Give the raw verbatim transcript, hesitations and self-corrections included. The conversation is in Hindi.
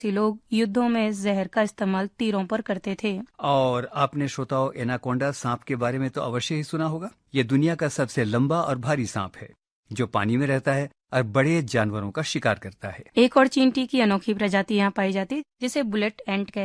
लोग युद्धों में जहर का इस्तेमाल तीरों पर करते थे। और आपने श्रोताओं एनाकोंडा सांप के बारे में तो अवश्य ही सुना होगा। ये दुनिया का सबसे लंबा और भारी सांप है जो पानी में रहता है और बड़े जानवरों का शिकार करता है। एक और चींटी की अनोखी प्रजाति यहाँ पाई जाती है जिसे बुलेट एंट कहते हैं।